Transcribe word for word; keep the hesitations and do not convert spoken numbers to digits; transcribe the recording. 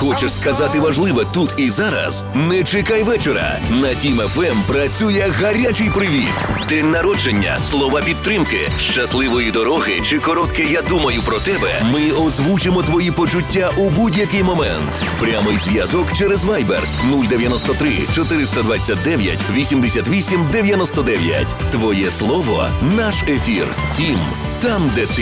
Хочеш сказати важливе тут і зараз? Не чекай вечора. На Тім еф ем працює гарячий привіт. День народження, слова підтримки, щасливої дороги чи коротке «я думаю про тебе» ми озвучимо твої почуття у будь-який момент. Прямий зв'язок через Viber нуль дев'яносто три чотириста двадцять дев'ять вісімдесят вісім дев'яносто дев'ять. Твоє слово – наш ефір. Тім – там, де ти.